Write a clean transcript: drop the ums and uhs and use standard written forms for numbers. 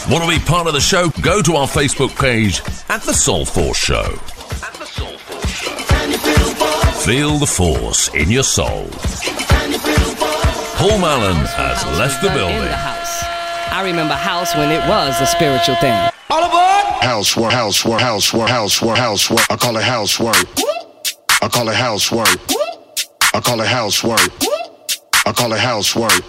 Want to be part of the show? Go to our Facebook page at The Soul Force Show. Feel the force in your soul. Paul Mallon has left the building. In the house. I remember house when it was a spiritual thing. All aboard! Housework, housework, housework, housework, housework. I call it housework. I call it housework. I call it housework. I call it housework.